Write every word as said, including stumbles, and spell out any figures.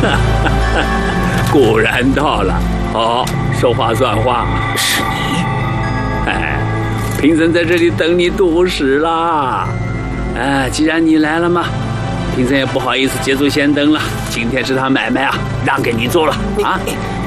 果然到了。好，说话算话。 是你？ 哎，贫僧在这里等你多时啦。哎，既然你来了嘛，贫僧也不好意思捷足先登了。今天这趟买卖啊，让给你做了啊。